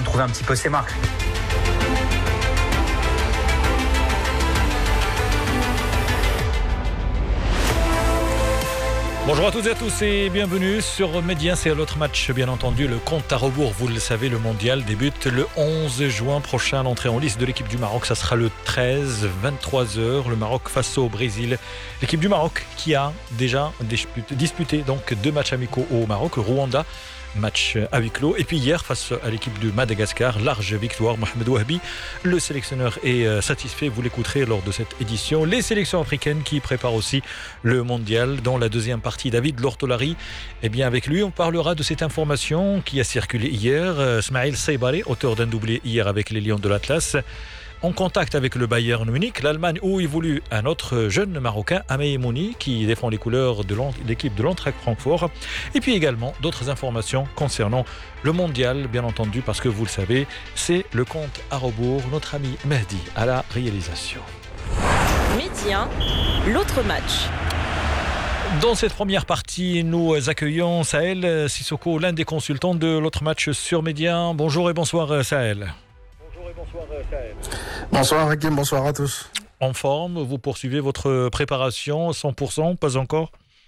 de trouver un petit peu ses marques. Bonjour à toutes et à tous et bienvenue sur Média. C'est l'autre match, bien entendu, le compte à rebours. Vous le savez, le mondial débute le 11 juin prochain. L'entrée en liste de l'équipe du Maroc, ça sera le 13, 23h. Le Maroc face au Brésil. L'équipe du Maroc qui a déjà disputé donc 2 matchs amicaux au Maroc. Rwanda, match à huis clos. Et puis hier, face à l'équipe de Madagascar, large victoire. Mohamed Wahabi, le sélectionneur, est satisfait. Vous l'écouterez lors de cette édition. Les sélections africaines qui préparent aussi le mondial. Dans la deuxième partie, David Lortolari, eh bien avec lui, on parlera de cette information qui a circulé hier. Smaïl Saibari, auteur d'un doublé hier avec les Lions de l'Atlas, en contact avec le Bayern Munich, l'Allemagne où évolue un autre jeune Marocain, Amé Mouni, qui défend les couleurs de l'équipe de l'Eintracht Francfort. Et puis également d'autres informations concernant le mondial, bien entendu, parce que vous le savez, c'est le compte à rebours. Notre ami Mehdi à la réalisation. Média, l'autre match. Dans cette première partie, nous accueillons Sahel Sissoko, l'un des consultants de l'autre match sur Média. Bonjour et bonsoir Sahel. Bonsoir Hakim, bonsoir à tous. En forme, vous poursuivez votre préparation 100%, pas encore?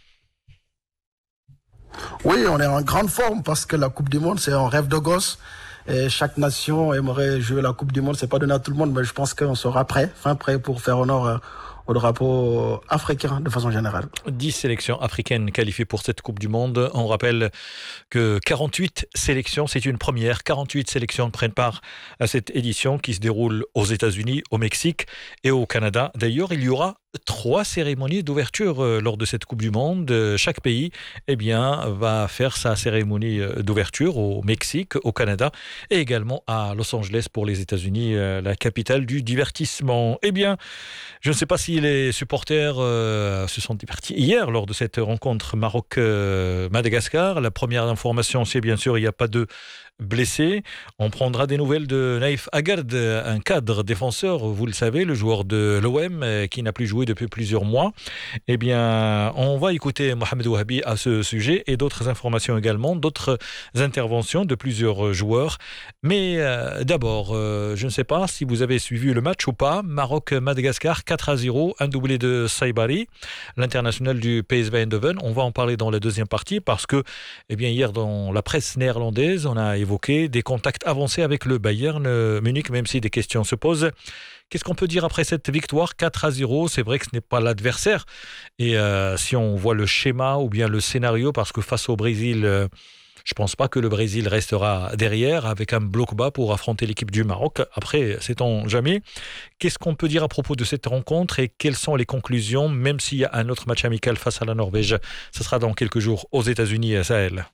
Oui, on est en grande forme parce que la Coupe du Monde, c'est un rêve de gosse. Et chaque nation aimerait jouer la Coupe du Monde. C'est pas donné à tout le monde, mais je pense qu'on sera prêt pour faire honneur au drapeau africain de façon générale. 10 sélections africaines qualifiées pour cette Coupe du Monde. On rappelle que 48 sélections, c'est une première. 48 sélections prennent part à cette édition qui se déroule aux États-Unis, au Mexique et au Canada. D'ailleurs, il y aura 3 cérémonies d'ouverture lors de cette Coupe du Monde. Chaque pays va faire sa cérémonie d'ouverture au Mexique, au Canada et également à Los Angeles pour les États-Unis, la capitale du divertissement. Je ne sais pas si les supporters se sont divertis hier lors de cette rencontre Maroc-Madagascar. La première information, c'est bien sûr, il n'y a pas de blessé. On prendra des nouvelles de Naïf Agard, un cadre défenseur, vous le savez, le joueur de l'OM qui n'a plus joué depuis plusieurs mois. On va écouter Mohamed Wahabi à ce sujet et d'autres informations également, d'autres interventions de plusieurs joueurs. Mais d'abord, je ne sais pas si vous avez suivi le match ou pas. Maroc-Madagascar 4-0, un doublé de Saibari, l'international du PSV Eindhoven. On va en parler dans la deuxième partie parce que hier dans la presse néerlandaise, on a évoqué des contacts avancés avec le Bayern Munich, même si des questions se posent. Qu'est-ce qu'on peut dire après cette victoire 4-0? C'est vrai que ce n'est pas l'adversaire. Et si on voit le schéma ou bien le scénario, parce que face au Brésil, je ne pense pas que le Brésil restera derrière avec un bloc bas pour affronter l'équipe du Maroc. Après, sait-on jamais. Qu'est-ce qu'on peut dire à propos de cette rencontre et quelles sont les conclusions, même s'il y a un autre match amical face à la Norvège? Ce sera dans quelques jours aux États-Unis, Sahel.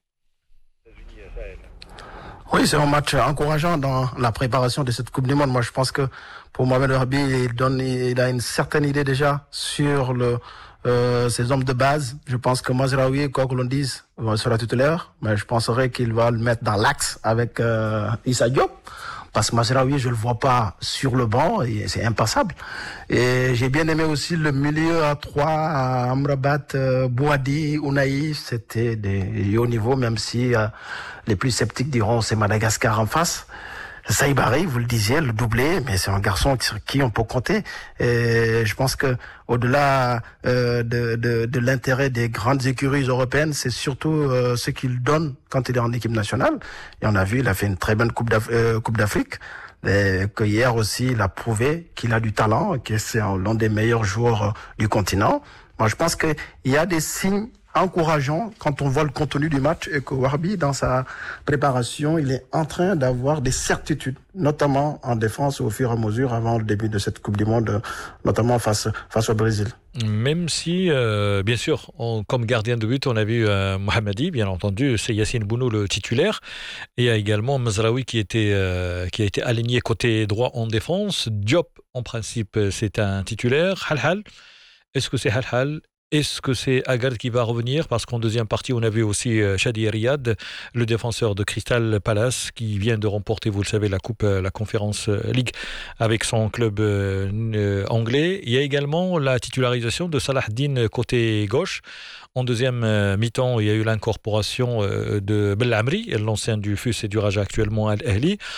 Oui, c'est un match encourageant dans la préparation de cette Coupe du Monde. Moi, je pense que pour Mohamed Wahabi, il a une certaine idée déjà sur ses hommes de base. Je pense que Mazraoui, quoi que l'on dise, sera titulaire, mais je penserais qu'il va le mettre dans l'axe avec Issa Diop. Parce que Mazraoui, je le vois pas sur le banc, et c'est impassable. Et j'ai bien aimé aussi le milieu à 3, Amrabat, Bouadi, Ounaï, c'était des hauts niveaux, même si les plus sceptiques diront c'est Madagascar en face. Saibari, vous le disiez, le doublé, mais c'est un garçon sur qui on peut compter. Et je pense que au-delà de l'intérêt des grandes écuries européennes, c'est surtout ce qu'il donne quand il est en équipe nationale. Et on a vu, il a fait une très bonne Coupe d'Afrique. Et que hier aussi, il a prouvé qu'il a du talent, que c'est l'un des meilleurs joueurs du continent. Moi, je pense qu'il y a des signes encourageant quand on voit le contenu du match et que Wahabi, dans sa préparation, il est en train d'avoir des certitudes, notamment en défense au fur et à mesure avant le début de cette Coupe du Monde, notamment face au Brésil. Même si, bien sûr, comme gardien de but, on a vu Mohamedi, bien entendu, c'est Yassine Bounou le titulaire, et il y a également Mazraoui qui a été aligné côté droit en défense. Diop, en principe, c'est un titulaire. Halhal, est-ce que c'est Halhal? Est-ce que c'est Agard qui va revenir? Parce qu'en deuxième partie, on a vu aussi Shadi Riyad, le défenseur de Crystal Palace, qui vient de remporter, vous le savez, la Conference League avec son club anglais. Il y a également la titularisation de Salahdine côté gauche. En deuxième mi-temps, il y a eu l'incorporation de Belhamri, l'ancien du FUS et du Raja actuellement à l'Ahli.